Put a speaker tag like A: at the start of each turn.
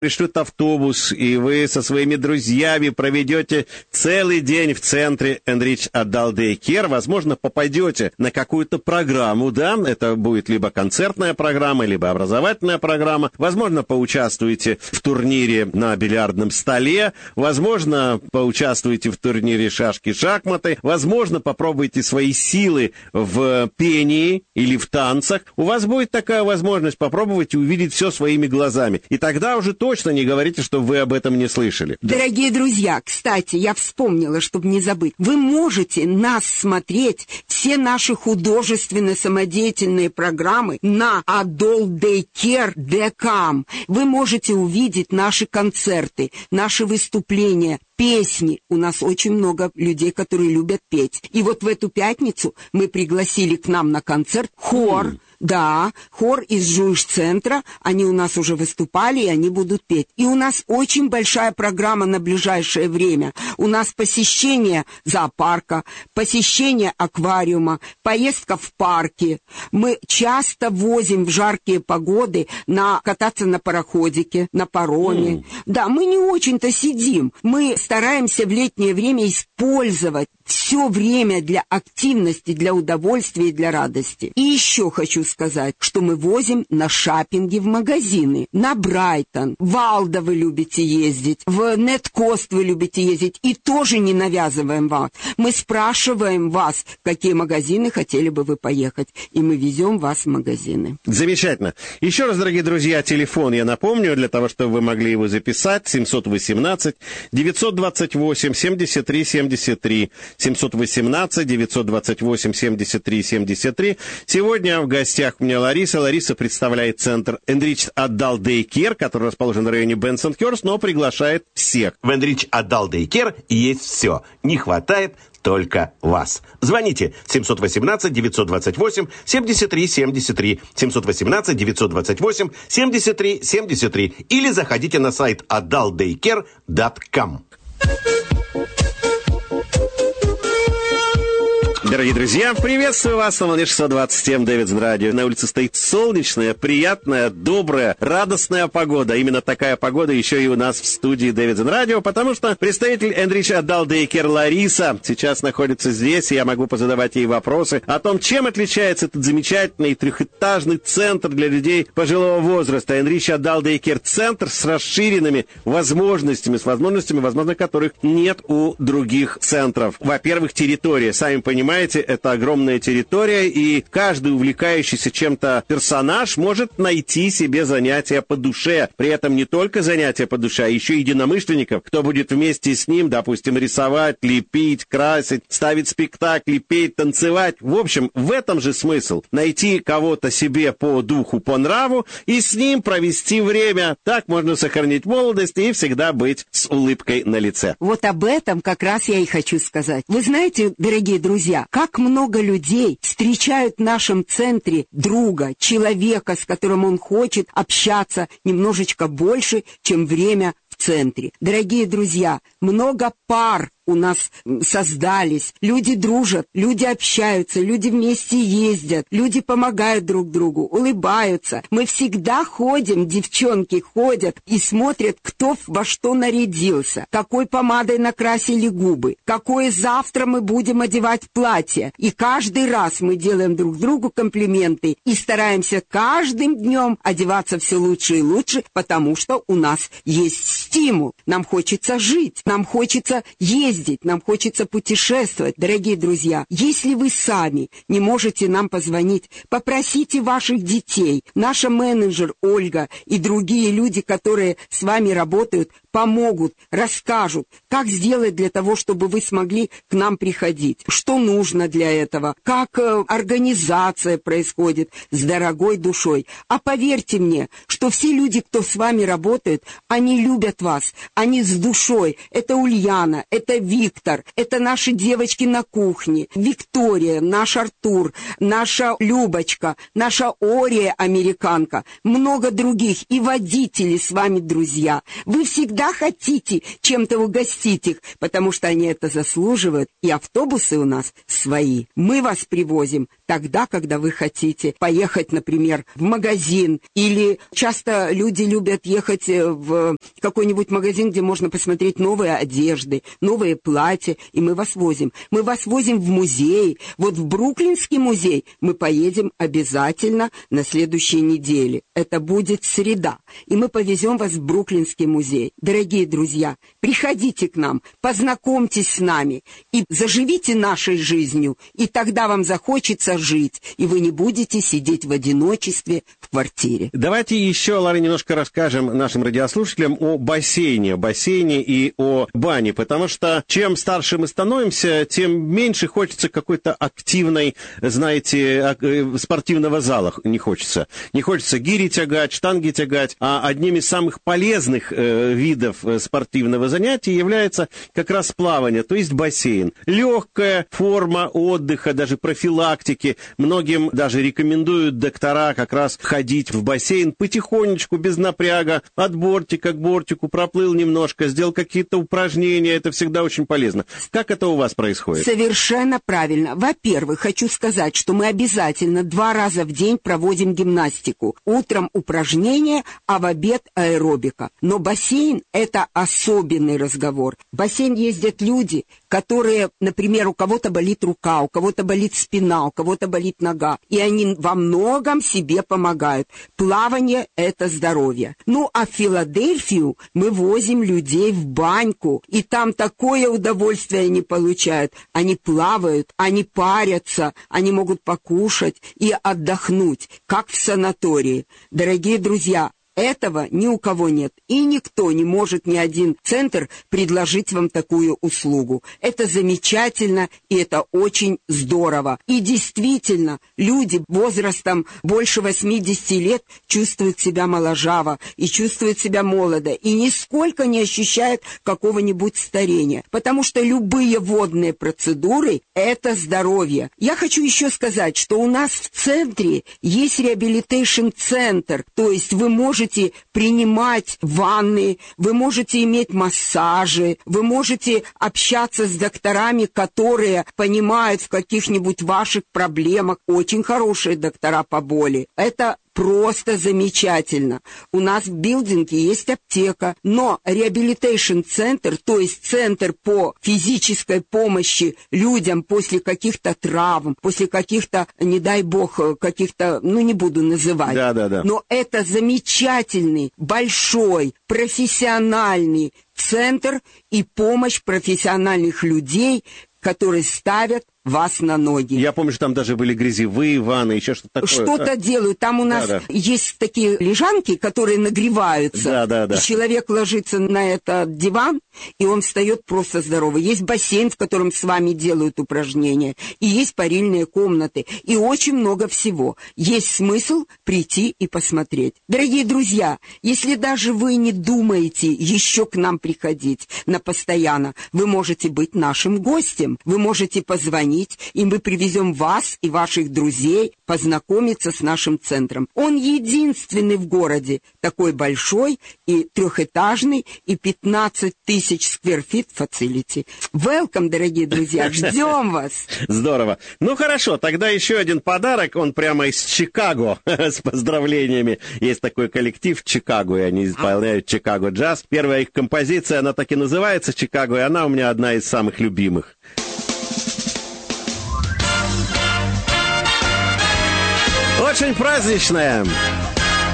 A: пришлют автобус, и вы со своими друзьями проведете целый день в центре Enrich Adult Day Care. Возможно, попадете на какую-то программу, да? Это будет либо концертная программа, либо образовательная программа. Возможно, поучаствуете в турнире на бильярдном столе. Возможно, поучаствуете в турнире шашки-шахматы. Возможно, попробуйте свои силы в пении или в танцах. У вас будет такая возможность попробовать и увидеть все своими глазами. И тогда уже точно не говорите, что вы об этом не слышали.
B: Дорогие друзья, кстати, я вспомнила, чтобы не забыть. Вы можете нас смотреть, все наши художественно-самодеятельные программы на adultdaycare.com. Вы можете увидеть наши концерты, наши выступления, песни. У нас очень много людей, которые любят петь. И вот в эту пятницу мы пригласили к нам на концерт хор. Да, хор из Жуиш-центра, они у нас уже выступали, и они будут петь. И у нас очень большая программа на ближайшее время. У нас посещение зоопарка, посещение аквариума, поездка в парке. Мы часто возим в жаркие погоды кататься на пароходике, на пароме. Да, мы не очень-то сидим. Мы стараемся в летнее время использовать все время для активности, для удовольствия и для радости. И еще хочу сказать, что мы возим на шопинги в магазины. На Брайтон, в Алдо вы любите ездить, в Неткост вы любите ездить. И тоже не навязываем вас. Мы спрашиваем вас, в какие магазины хотели бы вы поехать. И мы везем вас в магазины.
A: Замечательно. Еще раз, дорогие друзья, телефон я напомню, для того, чтобы вы могли его записать. 718-928-73-73. 718-928-73-73. Сегодня в гостях у меня Лариса. Лариса представляет центр Enrich Adult Day Care, который расположен в районе Бенсон-Хёрст, но приглашает всех.
C: В Enrich Adult Day Care есть все. Не хватает только вас. Звоните 718-928-73-73, 718-928-73-73 или заходите на сайт adultdaycare.com.
A: Дорогие друзья, приветствую вас на волне 620 М Дэвидсон радио. На улице стоит солнечная, приятная, добрая, радостная погода. Именно такая погода еще и у нас в студии Дэвидсон радио, потому что представитель Enrich Adult Day Care Лариса сейчас находится здесь, и я могу позадавать ей вопросы о том, чем отличается этот замечательный трехэтажный центр для людей пожилого возраста. Enrich Adult Day Care центр с расширенными возможностями, возможно, которых нет у других центров. Во-первых, территория, сами понимаете, это огромная территория, и каждый увлекающийся чем-то персонаж может найти себе занятия по душе. При этом не только занятия по душе, а еще единомышленников, кто будет вместе с ним, допустим, рисовать, лепить, красить, ставить спектакли, петь, танцевать. В общем, в этом же смысл. Найти кого-то себе по духу, по нраву, и с ним провести время. Так можно сохранить молодость и всегда быть с улыбкой на лице.
B: Вот об этом как раз я и хочу сказать. Вы знаете, дорогие друзья, как много людей встречают в нашем центре друга, человека, с которым он хочет общаться немножечко больше, чем время в центре. Дорогие друзья, много пар у нас создались. Люди дружат, люди общаются, люди вместе ездят, люди помогают друг другу, улыбаются. Мы всегда ходим, девчонки ходят и смотрят, кто во что нарядился, какой помадой накрасили губы, какое завтра мы будем одевать платье. И каждый раз мы делаем друг другу комплименты и стараемся каждым днем одеваться все лучше и лучше, потому что у нас есть стимул. Нам хочется жить, нам хочется ездить, нам хочется путешествовать. Дорогие друзья, если вы сами не можете нам позвонить, попросите ваших детей. Наша менеджер Ольга и другие люди, которые с вами работают, помогут, расскажут, как сделать для того, чтобы вы смогли к нам приходить, что нужно для этого, как организация происходит с дорогой душой. А поверьте мне, что все люди, кто с вами работает, они любят любят вас, они с душой. Это Ульяна, это Виктор, это наши девочки на кухне, Виктория, наш Артур, наша Любочка, наша Ория, американка, много других, и водители с вами друзья. Вы всегда хотите чем-то угостить их, потому что они это заслуживают, и автобусы у нас свои. Мы вас привозим тогда, когда вы хотите поехать, например, в магазин, или часто люди любят ехать в какой-нибудь магазин, где можно посмотреть новые одежды, новые платья, и мы вас возим. Мы вас возим в музей. Вот в Бруклинский музей мы поедем обязательно на следующей неделе. Это будет среда, и мы повезем вас в Бруклинский музей. Дорогие друзья, приходите к нам, познакомьтесь с нами и заживите нашей жизнью, и тогда вам захочется жить, и вы не будете сидеть в одиночестве в квартире.
A: Давайте еще, Лара, немножко расскажем нашим радиослушателям о бассейне и о бане, потому что чем старше мы становимся, тем меньше хочется какой-то активной, знаете, спортивного зала не хочется. Не хочется гири тягать, штанги тягать, а одним из самых полезных видов спортивного занятия является как раз плавание, то есть бассейн. Легкая форма отдыха, даже профилактики. Многим даже рекомендуют доктора как раз ходить в бассейн потихонечку, без напряга, от бортика к бортику, проплыл немножко, сделал какие-то упражнения, это всегда очень полезно. Как это у вас происходит?
B: Совершенно правильно. Во-первых, хочу сказать, что мы обязательно 2 раза в день проводим гимнастику. Утром упражнения, а в обед аэробика. Но бассейн – это особенный разговор. В бассейн ездят люди, которые, например, у кого-то болит рука, у кого-то болит спина, у кого-то болит нога, и они во многом себе помогают. Плавание – это здоровье. Ну, а в Филадельфию мы возим людей в баньку, и там такое удовольствие они получают. Они плавают, они парятся, они могут покушать и отдохнуть, как в санатории. Дорогие друзья, этого ни у кого нет, и никто не может, ни один центр предложить вам такую услугу. Это замечательно, и это очень здорово. И действительно, люди возрастом больше 80 лет чувствуют себя моложаво и чувствуют себя молодо, и нисколько не ощущают какого-нибудь старения, потому что любые водные процедуры – это здоровье. Я хочу еще сказать, что у нас в центре есть реабилитейшн-центр, то есть вы можете принимать ванны, вы можете иметь массажи, вы можете общаться с докторами, которые понимают в каких-нибудь ваших проблемах. Очень хорошие доктора по боли. Это просто замечательно. У нас в билдинге есть аптека, но реабилитейшн-центр, то есть центр по физической помощи людям после каких-то травм, после каких-то, не дай бог, каких-то, не буду называть.
A: Да.
B: Но это замечательный, большой, профессиональный центр и помощь профессиональных людей, которые ставят вас на ноги.
A: Я помню, что там даже были грязевые ванны, еще что-то такое.
B: Что-то делают. Там у нас есть такие лежанки, которые нагреваются.
A: Да.
B: И человек ложится на этот диван, и он встает просто здоровый. Есть бассейн, в котором с вами делают упражнения. И есть парильные комнаты. И очень много всего. Есть смысл прийти и посмотреть. Дорогие друзья, если даже вы не думаете еще к нам приходить на постоянно, вы можете быть нашим гостем. Вы можете позвонить, и мы привезем вас и ваших друзей познакомиться с нашим центром. Он единственный в городе, такой большой и трехэтажный, и 15 тысяч скверфит фацилити. Welcome, дорогие друзья, ждем вас.
A: Здорово. Ну хорошо, тогда еще один подарок, он прямо из Чикаго, с поздравлениями. Есть такой коллектив в Чикаго, и они исполняют Чикаго джаз. Первая их композиция, она так и называется Чикаго, и она у меня одна из самых любимых. Очень праздничная.